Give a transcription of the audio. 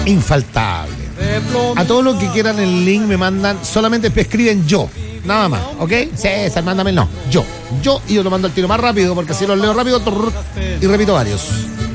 infaltable. A todos los que quieran el link me mandan, solamente escriben yo, nada más, ¿ok? César, mándame, no, yo, y yo lo mando al tiro más rápido, porque si lo leo rápido, y repito varios.